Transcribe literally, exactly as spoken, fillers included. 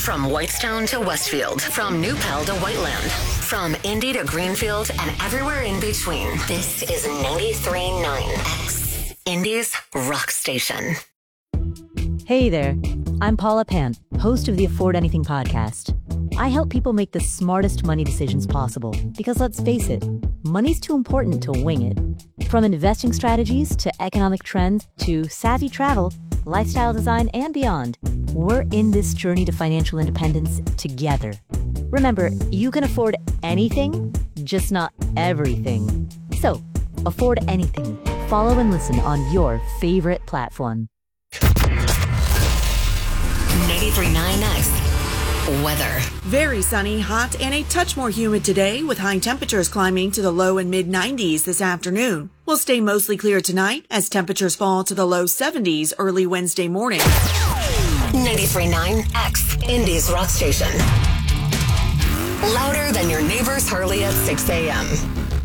From Whitestone to Westfield, from New Pell to Whiteland, from Indy to Greenfield and everywhere in between. This is ninety-three point nine X, Indy's rock station. Hey there, I'm Paula Pant, host of the Afford Anything podcast. I help people make the smartest money decisions possible because, let's face it, money's too important to wing it. From investing strategies to economic trends to savvy travel, lifestyle design, and beyond, we're in this journey to financial independence together. Remember, you can afford anything, just not everything. So, afford anything. Follow and listen on your favorite platform. ninety-three point nine X weather. Very sunny, hot, and a touch more humid today, with high temperatures climbing to the low and mid nineties this afternoon. We'll stay mostly clear tonight as temperatures fall to the low seventies early Wednesday morning. ninety-three point nine X, Indy's rock station. Louder than your neighbor's Harley at six a.m.